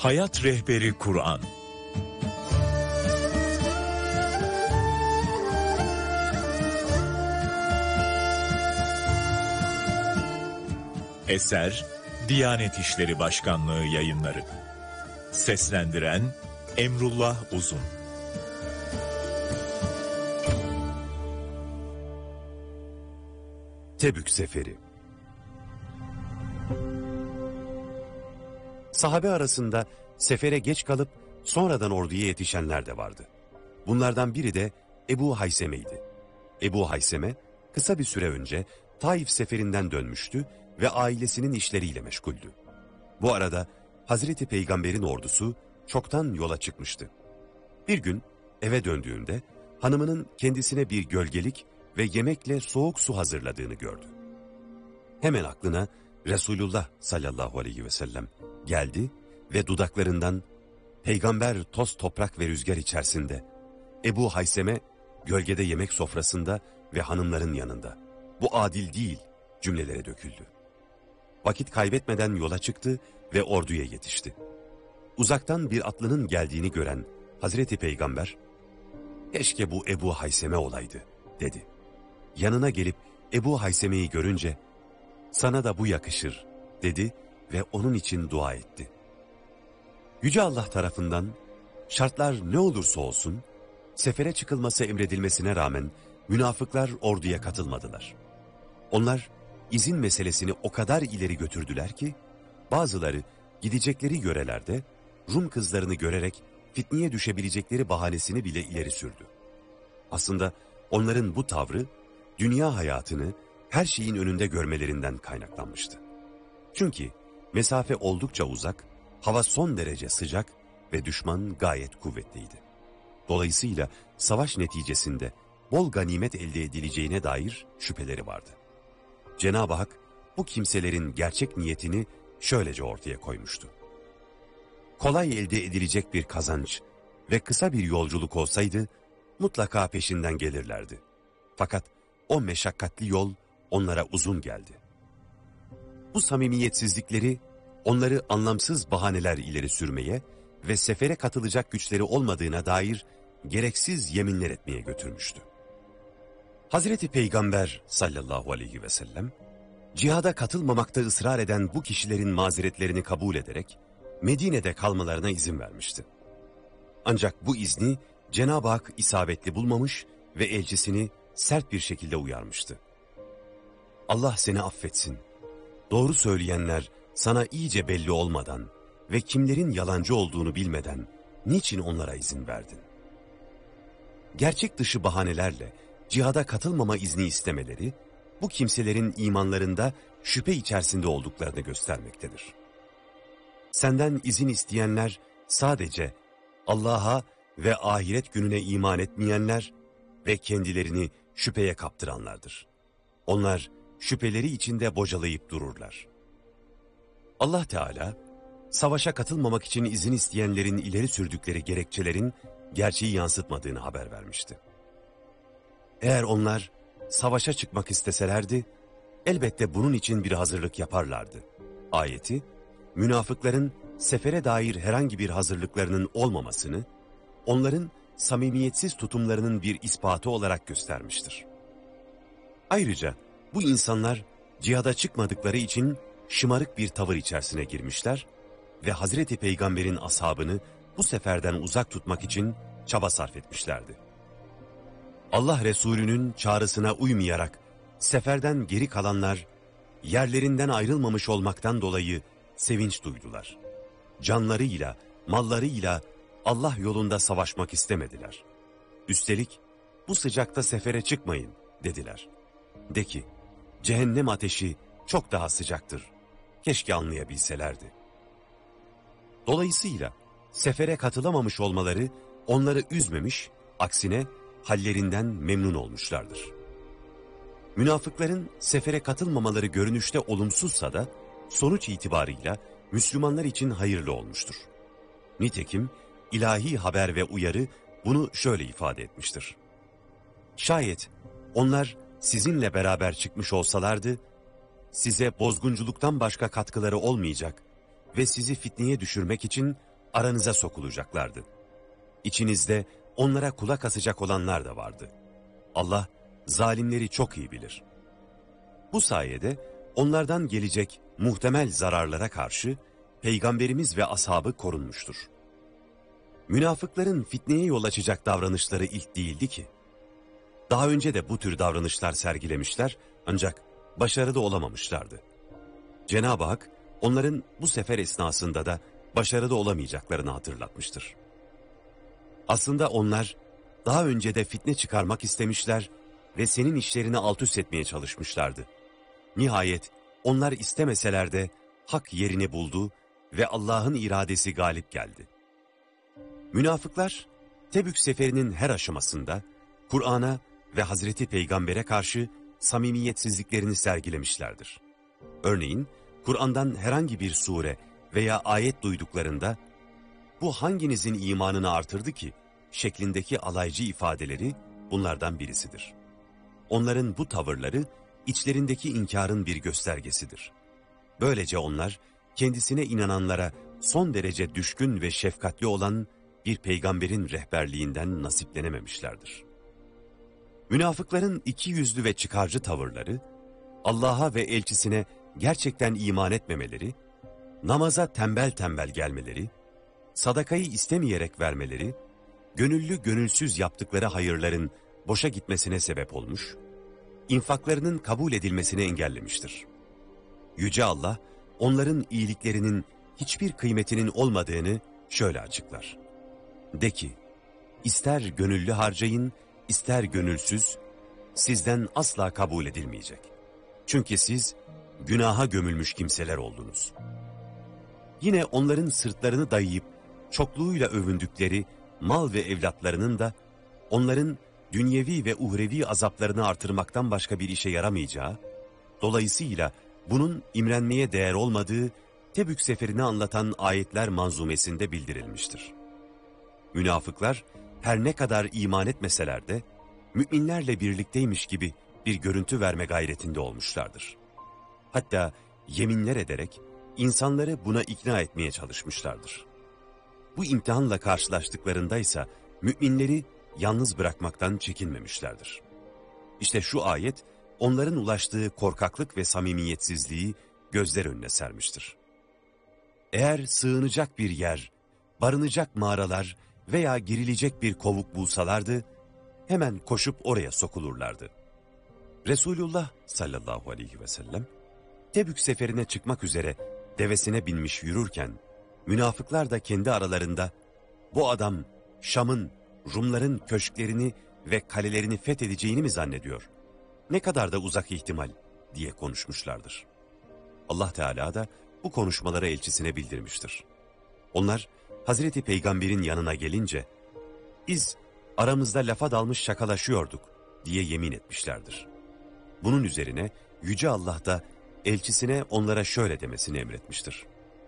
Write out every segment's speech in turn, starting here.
Hayat Rehberi Kur'an. Eser Diyanet İşleri Başkanlığı Yayınları. Seslendiren Emrullah Uzun. Tebük Seferi. Sahabe arasında sefere geç kalıp sonradan orduya yetişenler de vardı. Bunlardan biri de Ebu Hayseme'ydi. Ebu Hayseme kısa bir süre önce Taif seferinden dönmüştü ve ailesinin işleriyle meşguldü. Bu arada Hazreti Peygamber'in ordusu çoktan yola çıkmıştı. Bir gün eve döndüğünde hanımının kendisine bir gölgelik ve yemekle soğuk su hazırladığını gördü. Hemen aklına Resulullah sallallahu aleyhi ve sellem geldi ve dudaklarından "Peygamber toz toprak ve rüzgar içerisinde, Ebu Hayseme gölgede yemek sofrasında ve hanımların yanında. Bu adil değil" cümlelere döküldü. Vakit kaybetmeden yola çıktı ve orduya yetişti. Uzaktan bir atlının geldiğini gören Hazreti Peygamber, "Keşke bu Ebu Hayseme olaydı" dedi. Yanına gelip Ebu Hayseme'yi görünce, "Sana da bu yakışır" dedi ve onun için dua etti. Yüce Allah tarafından şartlar ne olursa olsun sefere çıkılması emredilmesine rağmen münafıklar orduya katılmadılar. Onlar izin meselesini o kadar ileri götürdüler ki bazıları gidecekleri yörelerde Rum kızlarını görerek fitneye düşebilecekleri bahanesini bile ileri sürdü. Aslında onların bu tavrı dünya hayatını her şeyin önünde görmelerinden kaynaklanmıştı. Çünkü mesafe oldukça uzak, hava son derece sıcak ve düşman gayet kuvvetliydi. Dolayısıyla savaş neticesinde bol ganimet elde edileceğine dair şüpheleri vardı. Cenab-ı Hak bu kimselerin gerçek niyetini şöylece ortaya koymuştu. Kolay elde edilecek bir kazanç ve kısa bir yolculuk olsaydı mutlaka peşinden gelirlerdi. Fakat o meşakkatli yol onlara uzun geldi. Bu samimiyetsizlikleri onları anlamsız bahaneler ileri sürmeye ve sefere katılacak güçleri olmadığına dair gereksiz yeminler etmeye götürmüştü. Hazreti Peygamber sallallahu aleyhi ve sellem, cihada katılmamakta ısrar eden bu kişilerin mazeretlerini kabul ederek Medine'de kalmalarına izin vermişti. Ancak bu izni Cenab-ı Hak isabetli bulmamış ve elçisini sert bir şekilde uyarmıştı. "Allah seni affetsin. Doğru söyleyenler sana iyice belli olmadan ve kimlerin yalancı olduğunu bilmeden niçin onlara izin verdin?" Gerçek dışı bahanelerle cihada katılmama izni istemeleri, bu kimselerin imanlarında şüphe içerisinde olduklarını göstermektedir. Senden izin isteyenler sadece Allah'a ve ahiret gününe iman etmeyenler ve kendilerini şüpheye kaptıranlardır. Onlar şüpheleri içinde bocalayıp dururlar. Allah Teala, savaşa katılmamak için izin isteyenlerin ileri sürdükleri gerekçelerin gerçeği yansıtmadığını haber vermişti. Eğer onlar savaşa çıkmak isteselerdi, elbette bunun için bir hazırlık yaparlardı. Ayeti, münafıkların sefere dair herhangi bir hazırlıklarının olmamasını, onların samimiyetsiz tutumlarının bir ispatı olarak göstermiştir. Ayrıca bu insanlar cihada çıkmadıkları için şımarık bir tavır içerisine girmişler ve Hazreti Peygamber'in ashabını bu seferden uzak tutmak için çaba sarf etmişlerdi. Allah Resulü'nün çağrısına uymayarak seferden geri kalanlar yerlerinden ayrılmamış olmaktan dolayı sevinç duydular. Canlarıyla, mallarıyla Allah yolunda savaşmak istemediler. Üstelik bu sıcakta sefere çıkmayın dediler. De ki, cehennem ateşi çok daha sıcaktır. Keşke anlayabilselerdi. Dolayısıyla sefere katılamamış olmaları onları üzmemiş, aksine hallerinden memnun olmuşlardır. Münafıkların sefere katılmamaları görünüşte olumsuzsa da sonuç itibarıyla Müslümanlar için hayırlı olmuştur. Nitekim ilahi haber ve uyarı bunu şöyle ifade etmiştir. Şayet onlar sizinle beraber çıkmış olsalardı, size bozgunculuktan başka katkıları olmayacak ve sizi fitneye düşürmek için aranıza sokulacaklardı. İçinizde onlara kulak asacak olanlar da vardı. Allah zalimleri çok iyi bilir. Bu sayede onlardan gelecek muhtemel zararlara karşı Peygamberimiz ve ashabı korunmuştur. Münafıkların fitneye yol açacak davranışları ilk değildi ki. Daha önce de bu tür davranışlar sergilemişler ancak başarılı olamamışlardı. Cenab-ı Hak onların bu sefer esnasında da başarılı olamayacaklarını hatırlatmıştır. Aslında onlar daha önce de fitne çıkarmak istemişler ve senin işlerini alt üst etmeye çalışmışlardı. Nihayet onlar istemeseler de hak yerini buldu ve Allah'ın iradesi galip geldi. Münafıklar Tebük seferinin her aşamasında Kur'an'a ve Hazreti Peygamber'e karşı samimiyetsizliklerini sergilemişlerdir. Örneğin Kur'an'dan herhangi bir sure veya ayet duyduklarında bu hanginizin imanını artırdı ki şeklindeki alaycı ifadeleri bunlardan birisidir. Onların bu tavırları içlerindeki inkarın bir göstergesidir. Böylece onlar kendisine inananlara son derece düşkün ve şefkatli olan bir peygamberin rehberliğinden nasiplenememişlerdir. Münafıkların ikiyüzlü ve çıkarcı tavırları, Allah'a ve elçisine gerçekten iman etmemeleri, namaza tembel tembel gelmeleri, sadakayı istemeyerek vermeleri, gönüllü gönülsüz yaptıkları hayırların boşa gitmesine sebep olmuş, infaklarının kabul edilmesini engellemiştir. Yüce Allah, onların iyiliklerinin hiçbir kıymetinin olmadığını şöyle açıklar. De ki, ister gönüllü harcayın, ister gönülsüz, sizden asla kabul edilmeyecek. Çünkü siz günaha gömülmüş kimseler oldunuz. Yine onların sırtlarını dayayıp çokluğuyla övündükleri mal ve evlatlarının da onların dünyevi ve uhrevi azaplarını artırmaktan başka bir işe yaramayacağı, dolayısıyla bunun imrenmeye değer olmadığı Tebük seferini anlatan ayetler manzumesinde bildirilmiştir. Münafıklar her ne kadar iman etmeseler de müminlerle birlikteymiş gibi bir görüntü verme gayretinde olmuşlardır. Hatta yeminler ederek insanları buna ikna etmeye çalışmışlardır. Bu imtihanla karşılaştıklarında ise müminleri yalnız bırakmaktan çekinmemişlerdir. İşte şu ayet onların ulaştığı korkaklık ve samimiyetsizliği gözler önüne sermiştir. Eğer sığınacak bir yer, barınacak mağaralar veya girilecek bir kovuk bulsalardı, hemen koşup oraya sokulurlardı. Resulullah sallallahu aleyhi ve sellem, Tebük seferine çıkmak üzere devesine binmiş yürürken, münafıklar da kendi aralarında, bu adam Şam'ın, Rumların köşklerini ve kalelerini fethedeceğini mi zannediyor? Ne kadar da uzak ihtimal diye konuşmuşlardır. Allah Teala da bu konuşmaları elçisine bildirmiştir. Onlar Hazreti Peygamber'in yanına gelince, biz aramızda lafa dalmış şakalaşıyorduk diye yemin etmişlerdir. Bunun üzerine Yüce Allah da elçisine onlara şöyle demesini emretmiştir.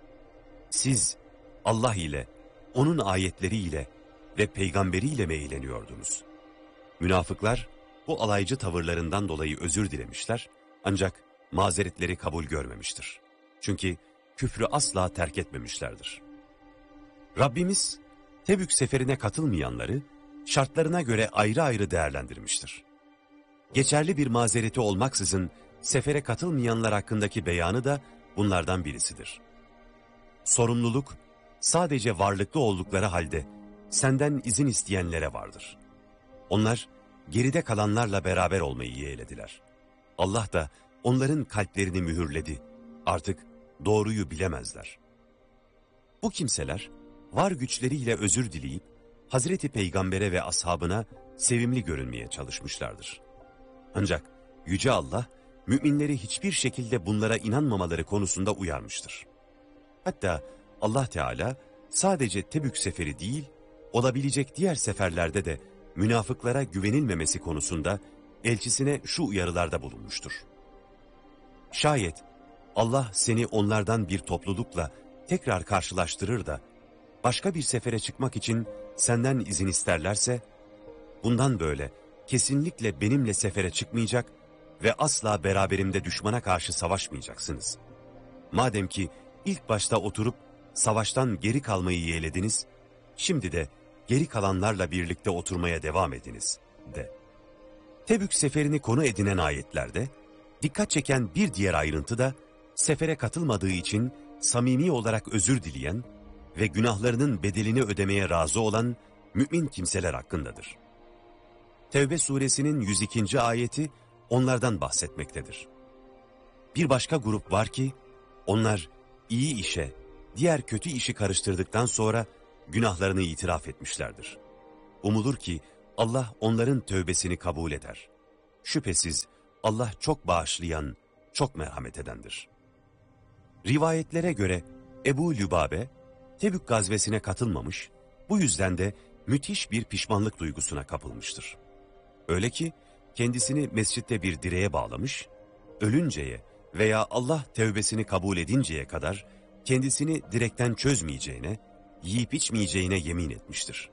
Siz Allah ile, onun ayetleriyle ve peygamberiyle mi eğleniyordunuz? Münafıklar bu alaycı tavırlarından dolayı özür dilemişler ancak mazeretleri kabul görmemiştir. Çünkü küfrü asla terk etmemişlerdir. Rabbimiz Tebük seferine katılmayanları şartlarına göre ayrı ayrı değerlendirmiştir. Geçerli bir mazereti olmaksızın sefere katılmayanlar hakkındaki beyanı da bunlardan birisidir. Sorumluluk sadece varlıklı oldukları halde senden izin isteyenlere vardır. Onlar geride kalanlarla beraber olmayı yeğlediler. Allah da onların kalplerini mühürledi. Artık doğruyu bilemezler. Bu kimseler var güçleriyle özür dileyip Hazreti Peygamber'e ve ashabına sevimli görünmeye çalışmışlardır. Ancak Yüce Allah müminleri hiçbir şekilde bunlara inanmamaları konusunda uyarmıştır. Hatta Allah Teala sadece Tebük seferi değil, olabilecek diğer seferlerde de münafıklara güvenilmemesi konusunda elçisine şu uyarılarda bulunmuştur. Şayet Allah seni onlardan bir toplulukla tekrar karşılaştırır da başka bir sefere çıkmak için senden izin isterlerse, bundan böyle kesinlikle benimle sefere çıkmayacak ve asla beraberimde düşmana karşı savaşmayacaksınız. Madem ki ilk başta oturup savaştan geri kalmayı yeğlediniz, şimdi de geri kalanlarla birlikte oturmaya devam ediniz, de. Tebük seferini konu edinen ayetlerde, dikkat çeken bir diğer ayrıntı da, sefere katılmadığı için samimi olarak özür dileyen ve günahlarının bedelini ödemeye razı olan mümin kimseler hakkındadır. Tevbe suresinin 102. ayeti onlardan bahsetmektedir. Bir başka grup var ki, onlar iyi işe, diğer kötü işi karıştırdıktan sonra günahlarını itiraf etmişlerdir. Umulur ki Allah onların tövbesini kabul eder. Şüphesiz Allah çok bağışlayan, çok merhamet edendir. Rivayetlere göre Ebu Lübabe, Tebük gazvesine katılmamış, bu yüzden de müthiş bir pişmanlık duygusuna kapılmıştır. Öyle ki kendisini mescitte bir direğe bağlamış, ölünceye veya Allah tevbesini kabul edinceye kadar kendisini direkten çözmeyeceğine, yiyip içmeyeceğine yemin etmiştir.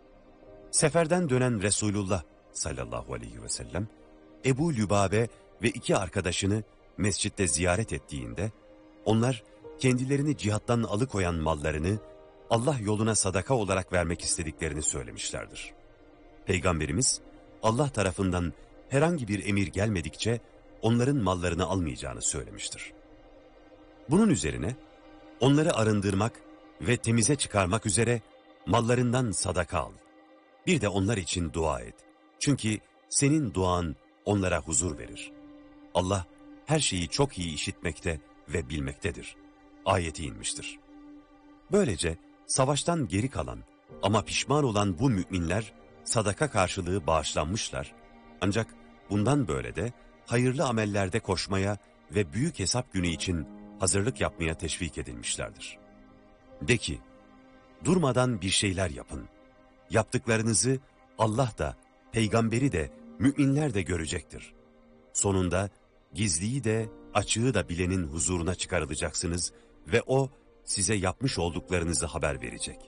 Seferden dönen Resulullah sallallahu aleyhi ve sellem, Ebu Lübabe ve 2 arkadaşını mescitte ziyaret ettiğinde, onlar kendilerini cihattan alıkoyan mallarını Allah yoluna sadaka olarak vermek istediklerini söylemişlerdir. Peygamberimiz, Allah tarafından herhangi bir emir gelmedikçe onların mallarını almayacağını söylemiştir. Bunun üzerine onları arındırmak ve temize çıkarmak üzere mallarından sadaka al. Bir de onlar için dua et. Çünkü senin duan onlara huzur verir. Allah her şeyi çok iyi işitmekte ve bilmektedir. Ayeti inmiştir. Böylece savaştan geri kalan ama pişman olan bu müminler sadaka karşılığı bağışlanmışlar. Ancak bundan böyle de hayırlı amellerde koşmaya ve büyük hesap günü için hazırlık yapmaya teşvik edilmişlerdir. De ki, durmadan bir şeyler yapın. Yaptıklarınızı Allah da, peygamberi de, müminler de görecektir. Sonunda gizliyi de, açığı da bilenin huzuruna çıkarılacaksınız ve o size yapmış olduklarınızı haber verecek.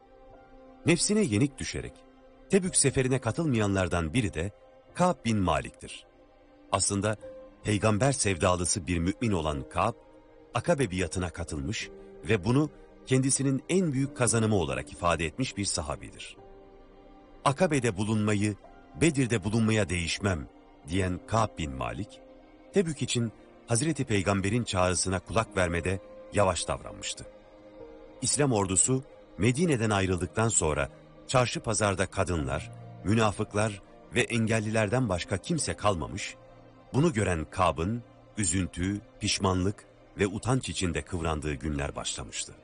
Nefsine yenik düşerek, Tebük seferine katılmayanlardan biri de Ka'b bin Malik'tir. Aslında peygamber sevdalısı bir mümin olan Ka'b, Akabe biatına katılmış ve bunu kendisinin en büyük kazanımı olarak ifade etmiş bir sahabidir. Akabe'de bulunmayı, Bedir'de bulunmaya değişmem diyen Ka'b bin Malik, Tebük için Hazreti Peygamber'in çağrısına kulak vermede yavaş davranmıştı. İslam ordusu Medine'den ayrıldıktan sonra çarşı pazarda kadınlar, münafıklar ve engellilerden başka kimse kalmamış, bunu gören Ka'b'ın üzüntü, pişmanlık ve utanç içinde kıvrandığı günler başlamıştı.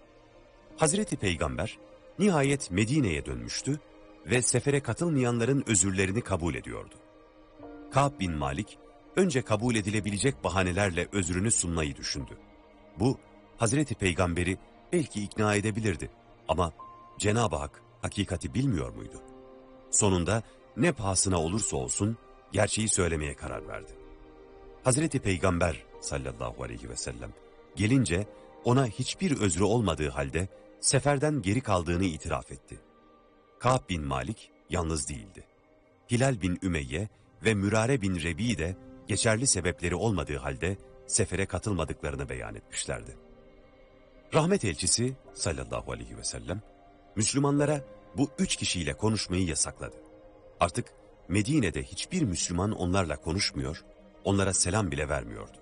Hazreti Peygamber nihayet Medine'ye dönmüştü ve sefere katılmayanların özürlerini kabul ediyordu. Ka'b bin Malik önce kabul edilebilecek bahanelerle özrünü sunmayı düşündü. Bu Hazreti Peygamber'i belki ikna edebilirdi ama Cenab-ı Hak hakikati bilmiyor muydu? Sonunda ne pahasına olursa olsun gerçeği söylemeye karar verdi. Hazreti Peygamber sallallahu aleyhi ve sellem gelince ona hiçbir özrü olmadığı halde seferden geri kaldığını itiraf etti. Ka'b bin Malik yalnız değildi. Hilal bin Ümeyye ve Mürare bin Rebi de geçerli sebepleri olmadığı halde sefere katılmadıklarını beyan etmişlerdi. Rahmet elçisi sallallahu aleyhi ve sellem Müslümanlara bu 3 kişiyle konuşmayı yasakladı. Artık Medine'de hiçbir Müslüman onlarla konuşmuyor, onlara selam bile vermiyordu.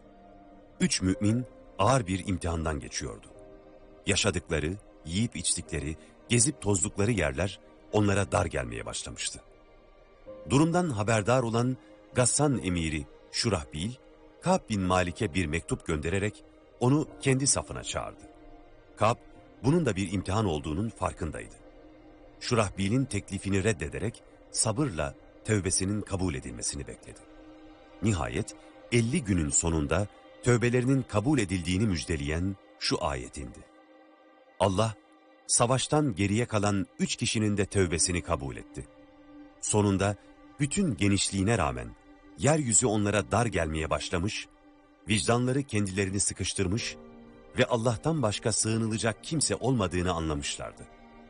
3 mümin ağır bir imtihandan geçiyordu. Yaşadıkları, yiyip içtikleri, gezip tozdukları yerler onlara dar gelmeye başlamıştı. Durumdan haberdar olan Gassan emiri Şurahbil, Ka'b bin Malik'e bir mektup göndererek onu kendi safına çağırdı. Ka'b bunun da bir imtihan olduğunun farkındaydı. Şurahbil'in teklifini reddederek sabırla tövbesinin kabul edilmesini bekledi. Nihayet 50 günün sonunda tövbelerinin kabul edildiğini müjdeleyen şu ayet indi. Allah savaştan geriye kalan 3 kişinin de tövbesini kabul etti. Sonunda bütün genişliğine rağmen yeryüzü onlara dar gelmeye başlamış, vicdanları kendilerini sıkıştırmış ve Allah'tan başka sığınılacak kimse olmadığını anlamışlardı.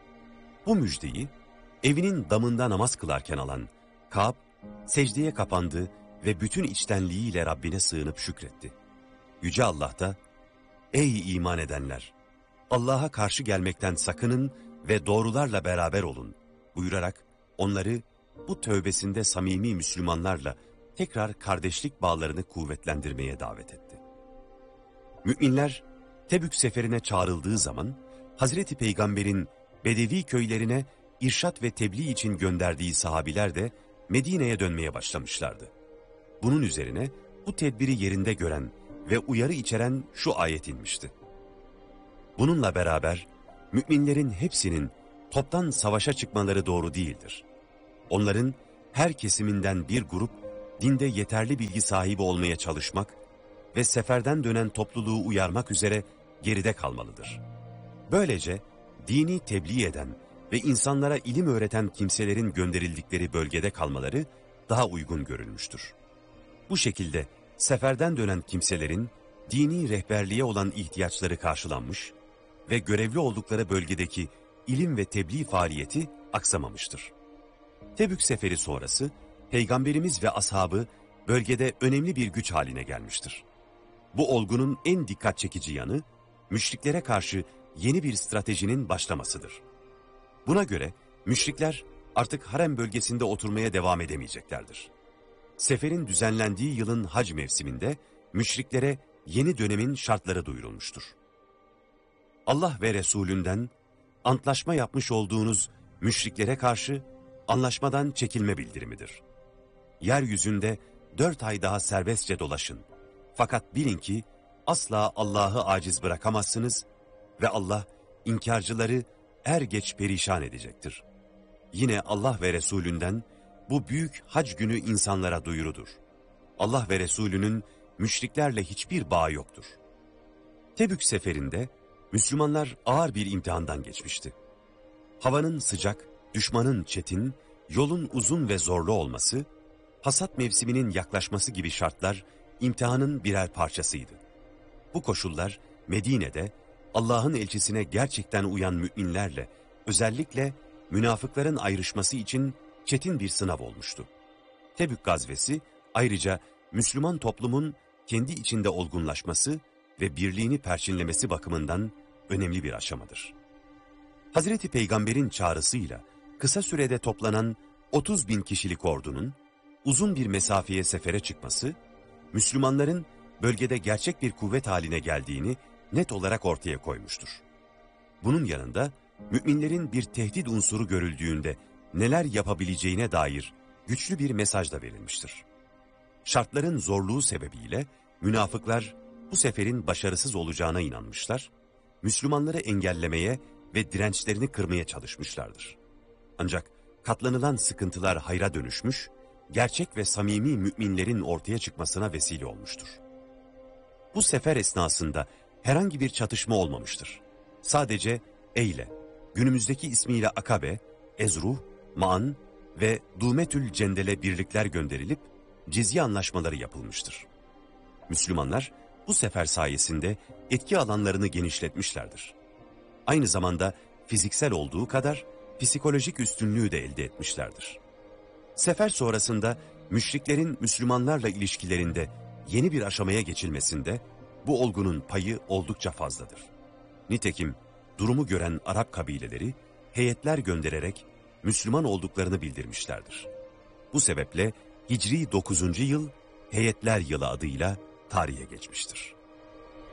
Bu müjdeyi evinin damında namaz kılarken alan Ka'b secdeye kapandı ve bütün içtenliğiyle Rabbine sığınıp şükretti. Yüce Allah da, ey iman edenler! Allah'a karşı gelmekten sakının ve doğrularla beraber olun buyurarak onları bu tövbesinde samimi Müslümanlarla tekrar kardeşlik bağlarını kuvvetlendirmeye davet etti. Müminler Tebük seferine çağrıldığı zaman Hazreti Peygamber'in Bedevi köylerine irşat ve tebliğ için gönderdiği sahabiler de Medine'ye dönmeye başlamışlardı. Bunun üzerine bu tedbiri yerinde gören ve uyarı içeren şu ayet inmişti. Bununla beraber müminlerin hepsinin toptan savaşa çıkmaları doğru değildir. Onların her kesiminden bir grup dinde yeterli bilgi sahibi olmaya çalışmak ve seferden dönen topluluğu uyarmak üzere geride kalmalıdır. Böylece dini tebliğ eden ve insanlara ilim öğreten kimselerin gönderildikleri bölgede kalmaları daha uygun görülmüştür. Bu şekilde seferden dönen kimselerin dini rehberliğe olan ihtiyaçları karşılanmış ve görevli oldukları bölgedeki ilim ve tebliğ faaliyeti aksamamıştır. Tebük seferi sonrası Peygamberimiz ve ashabı bölgede önemli bir güç haline gelmiştir. Bu olgunun en dikkat çekici yanı müşriklere karşı yeni bir stratejinin başlamasıdır. Buna göre müşrikler artık harem bölgesinde oturmaya devam edemeyeceklerdir. Seferin düzenlendiği yılın hac mevsiminde müşriklere yeni dönemin şartları duyurulmuştur. Allah ve Resulünden antlaşma yapmış olduğunuz müşriklere karşı anlaşmadan çekilme bildirimidir. Yeryüzünde 4 ay daha serbestçe dolaşın. Fakat bilin ki asla Allah'ı aciz bırakamazsınız ve Allah inkarcıları er geç perişan edecektir. Yine Allah ve Resulünden bu büyük hac günü insanlara duyurudur. Allah ve Resulünün müşriklerle hiçbir bağı yoktur. Tebük seferinde Müslümanlar ağır bir imtihandan geçmişti. Havanın sıcak, düşmanın çetin, yolun uzun ve zorlu olması, hasat mevsiminin yaklaşması gibi şartlar imtihanın birer parçasıydı. Bu koşullar Medine'de Allah'ın elçisine gerçekten uyan müminlerle, özellikle münafıkların ayrışması için çetin bir sınav olmuştu. Tebük gazvesi ayrıca Müslüman toplumun kendi içinde olgunlaşması ve birliğini perçinlemesi bakımından önemli bir aşamadır. Hazreti Peygamber'in çağrısıyla kısa sürede toplanan 30 bin kişilik ordunun uzun bir mesafeye sefere çıkması, Müslümanların bölgede gerçek bir kuvvet haline geldiğini net olarak ortaya koymuştur. Bunun yanında müminlerin bir tehdit unsuru görüldüğünde neler yapabileceğine dair güçlü bir mesaj da verilmiştir. Şartların zorluğu sebebiyle münafıklar bu seferin başarısız olacağına inanmışlar, Müslümanları engellemeye ve dirençlerini kırmaya çalışmışlardır. Ancak katlanılan sıkıntılar hayra dönüşmüş, gerçek ve samimi müminlerin ortaya çıkmasına vesile olmuştur. Bu sefer esnasında herhangi bir çatışma olmamıştır. Sadece Eyle, günümüzdeki ismiyle Akabe, Ezruh, Ma'an ve Dumetül Cendel'e birlikler gönderilip cizye anlaşmaları yapılmıştır. Müslümanlar bu sefer sayesinde etki alanlarını genişletmişlerdir. Aynı zamanda fiziksel olduğu kadar psikolojik üstünlüğü de elde etmişlerdir. Sefer sonrasında müşriklerin Müslümanlarla ilişkilerinde yeni bir aşamaya geçilmesinde bu olgunun payı oldukça fazladır. Nitekim durumu gören Arap kabileleri heyetler göndererek Müslüman olduklarını bildirmişlerdir. Bu sebeple Hicri 9. yıl Heyetler Yılı adıyla tarihe geçmiştir.